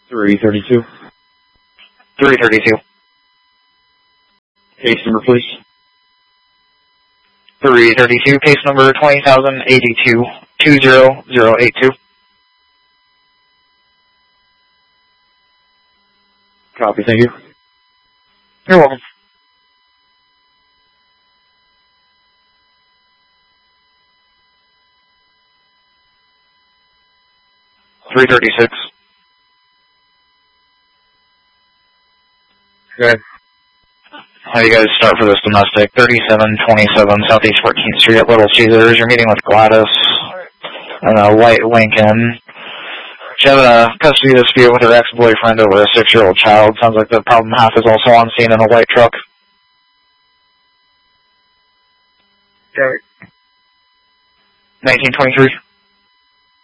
332. 332. Case number, please. 332, case number 20,082, 20082. Copy, thank you. You're welcome. $336. Okay. How do you guys start for this domestic? 3727 Southeast 14th Street at Little Caesars. You're meeting with Gladys and a white Lincoln. She had a custody dispute with her ex-boyfriend over a 6-year-old child. Sounds like the problem half is also on scene in a white truck. Okay. 1923.